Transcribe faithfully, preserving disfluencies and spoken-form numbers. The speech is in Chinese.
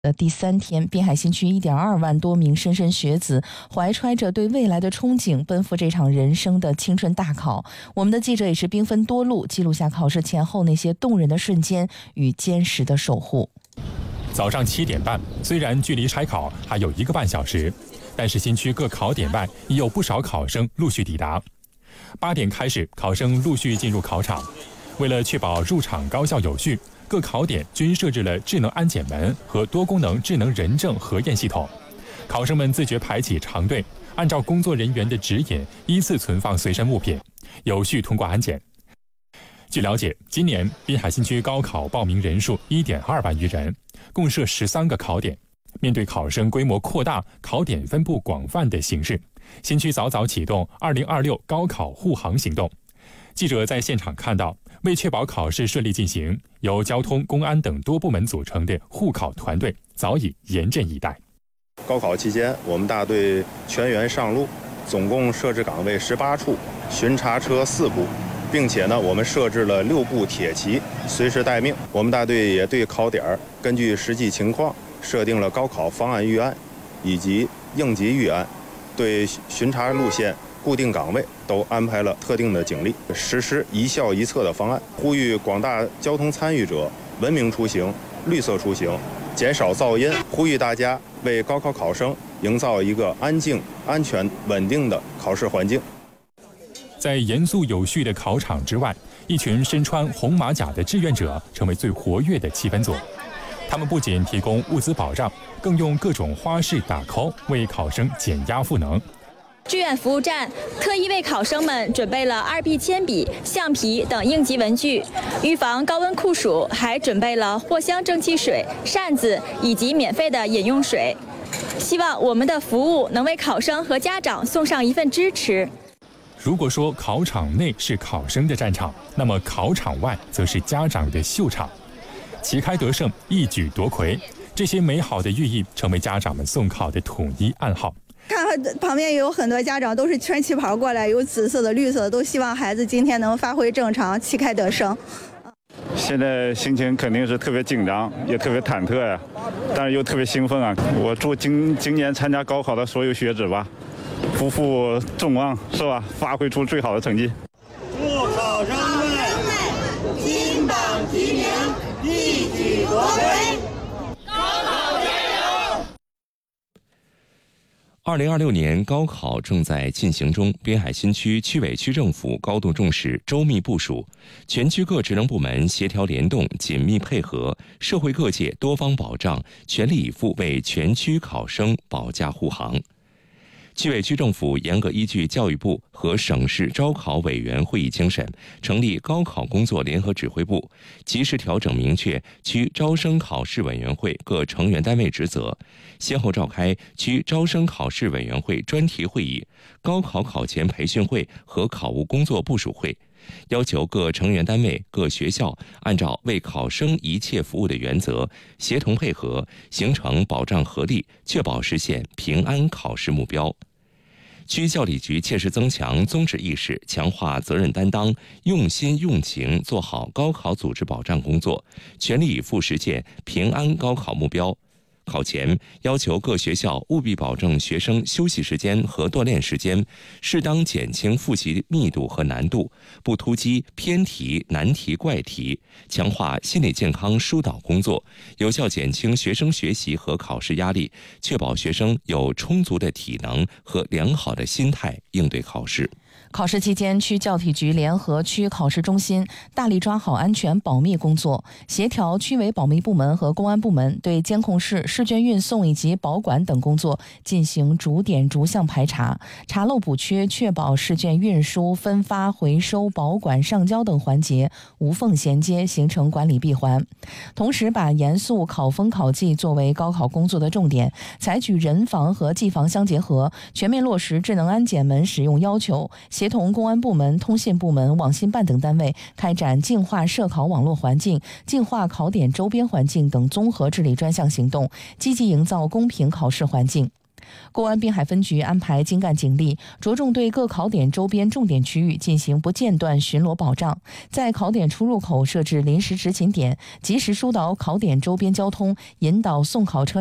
的第三天，滨海新区 一点二万多名莘莘学子怀揣着对未来的憧憬，奔赴这场人生的青春大考。我们的记者也是兵分多路，记录下考试前后那些动人的瞬间与坚实的守护。 早上七点半，虽然距离拆考还有一个半小时，但是新区各考点外已有不少考生陆续抵达。八点开始，考生陆续进入考场。为了确保入场高效有序，各考点均设置了智能安检门和多功能智能人证核验系统。考生们自觉排起长队，按照工作人员的指引，依次存放随身物品，有序通过安检。据了解，今年滨海新区高考报名人数 一点二万余人，共设十三个考点。面对考生规模扩大、考点分布广泛的形势，新区早早启动二零二六高考护航行动。记者在现场看到，为确保考试顺利进行，由交通、公安等多部门组成的护考团队早已严阵以待。 高考期间，我们大队全员上路，总共设置岗位十八处，巡查车四部，并且呢，我们设置了六部铁骑，随时待命。我们大队也对考点根据实际情况设定了高考方案预案以及应急预案，对巡查路线、固定岗位都安排了特定的警力，实施一校一策的方案，呼吁广大交通参与者文明出行、绿色出行，减少噪音，呼吁大家为高考考生营造一个安静、安全、稳定的考试环境。 在严肃有序的考场之外，一群身穿红马甲的志愿者成为最活跃的气氛组。他们不仅提供物资保障，更用各种花式打 call 为考生减压赋能。 志愿服务站特意为考生们准备了二 B 铅笔、橡皮等应急文具，预防高温酷暑，还准备了藿香正气水、扇子以及免费的饮用水。希望我们的服务能为考生和家长送上一份支持。 如果说考场内是考生的战场，那么考场外则是家长的秀场。旗开得胜，一举夺魁，这些美好的寓意成为家长们送考的统一暗号。 看旁边也有很多家长都是穿旗袍过来，有紫色的、绿色的，都希望孩子今天能发挥正常，旗开得胜。 现在心情肯定是特别紧张，也特别忐忑呀，但是又特别兴奋啊！我祝今今年参加高考的所有学子吧，不负众望，是吧？发挥出最好的成绩。 祝考生们金榜题名，一举夺魁。 二零二六年高考正在进行中，滨海新区区委区政府高度重视，周密部署，全区各职能部门协调联动，紧密配合，社会各界多方保障，全力以赴为全区考生保驾护航。区委区政府严格依据教育部和省市招考委员会议精神，成立高考工作联合指挥部，及时调整明确区招生考试委员会各成员单位职责，先后召开区招生考试委员会专题会议、高考考前培训会和考务工作部署会，要求各成员单位、各学校按照为考生一切服务的原则，协同配合，形成保障合力，确保实现平安考试目标。区教理局切实增强宗旨意识，强化责任担当，用心用情做好高考组织保障工作，全力以赴实现平安高考目标。考前要求各学校务必保证学生休息时间和锻炼时间，适当减轻复习密度和难度，不突击偏题、难题、怪题，强化心理健康疏导工作，有效减轻学生学习和考试压力，确保学生有充足的体能和良好的心态应对考试。 考试期间，区教体局联合区考试中心大力抓好安全保密工作，协调区委保密部门和公安部门对监控室、试卷运送以及保管等工作进行逐点逐项排查，查漏补缺，确保试卷运输、分发、回收、保管、上交等环节无缝衔接，形成管理闭环。同时，把严肃考风考纪作为高考工作的重点，采取人防和技防相结合，全面落实智能安检门使用要求，协同公安部门、通信部门、网信办等单位开展净化涉考网络环境、净化考点周边环境等综合治理专项行动，积极营造公平考试环境。 公安滨海分局安排精干警力，着重对各考点周边重点区域进行不间断巡逻保障，在考点出入口设置临时执勤点，及时疏导考点周边交通，引导送考车